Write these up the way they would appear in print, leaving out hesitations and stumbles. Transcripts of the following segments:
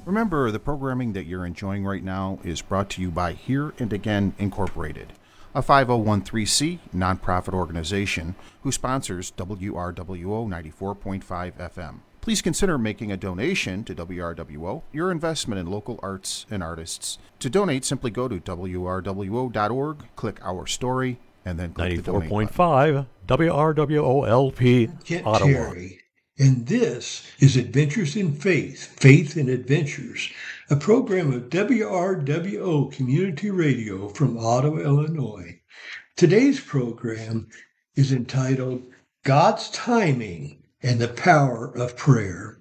Remember, the programming that you're enjoying right now is brought to you by Here and Again Incorporated, a 5013C nonprofit organization who sponsors WRWO 94.5 FM. Please consider making a donation to WRWO, your investment in local arts and artists. To donate, simply go to WRWO.org, click Our Story, and then click the donate button. 94.5 WRWOLP Kent Ottawa. Terry, and this is Adventures in Faith, Faith and Adventures, a program of WRWO Community Radio from Ottawa, Illinois. Today's program is entitled God's Timing and the Power of Prayer.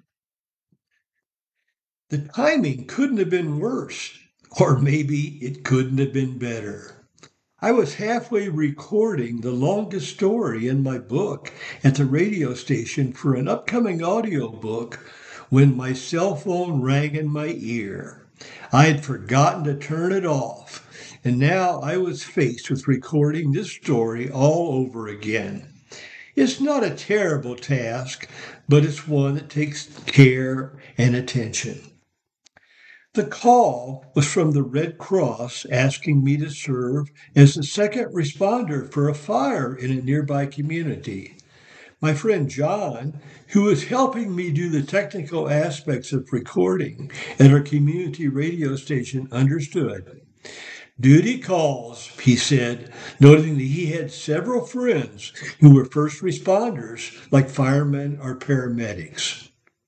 The timing couldn't have been worse, or maybe it couldn't have been better. I was halfway recording the longest story in my book at the radio station for an upcoming audiobook when my cell phone rang in my ear. I had forgotten to turn it off, and now I was faced with recording this story all over again. It's not a terrible task, but it's one that takes care and attention. The call was from the Red Cross asking me to serve as the second responder for a fire in a nearby community. My friend John, who was helping me do the technical aspects of recording at our community radio station, understood. Duty calls, he said, noting that he had several friends who were first responders, like firemen or paramedics.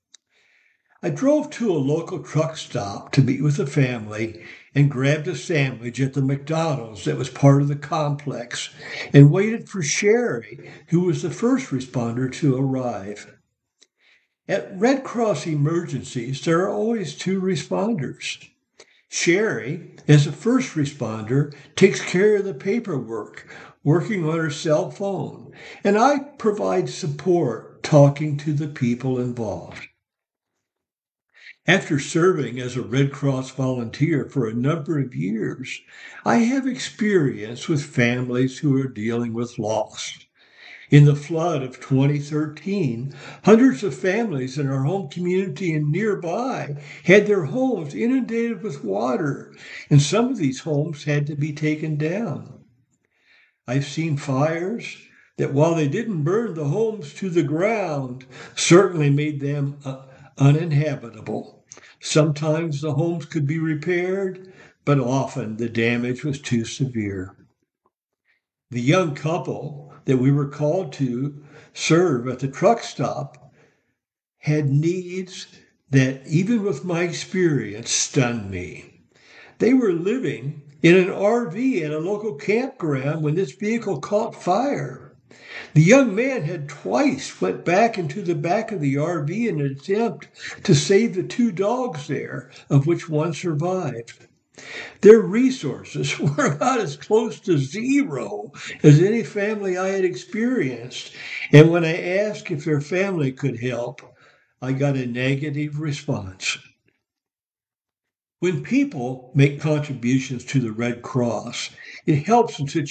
I drove to a local truck stop to meet with a family and grabbed a sandwich at the McDonald's that was part of the complex and waited for Sherry, who was the first responder, to arrive. At Red Cross emergencies, there are always two responders. Sherry, as a first responder, takes care of the paperwork, working on her cell phone, and I provide support, talking to the people involved. After serving as a Red Cross volunteer for a number of years, I have experience with families who are dealing with loss. In the flood of 2013, hundreds of families in our home community and nearby had their homes inundated with water, and some of these homes had to be taken down. I've seen fires that, while they didn't burn the homes to the ground, certainly made them uninhabitable. Sometimes the homes could be repaired, but often the damage was too severe. The young couple that we were called to serve at the truck stop had needs that, even with my experience, stunned me. They were living in an RV at a local campground when this vehicle caught fire. The young man had twice went back into the back of the RV in an attempt to save the two dogs there, of which one survived. Their resources were about as close to zero as any family I had experienced, and when I asked if their family could help, I got a negative response. When people make contributions to the Red Cross, it helps in situations